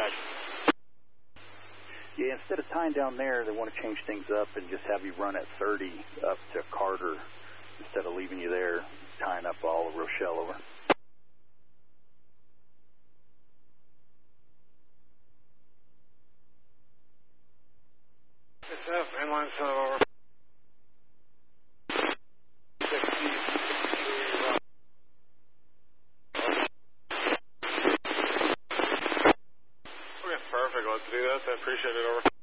Contact. Yeah, instead of tying down there, they want to change things up and just have you run at 30 up to Carter instead of leaving you there tying up all of Rochelle over. SF, inline center over. 60. Okay, perfect. Let's do that. I appreciate it. Over.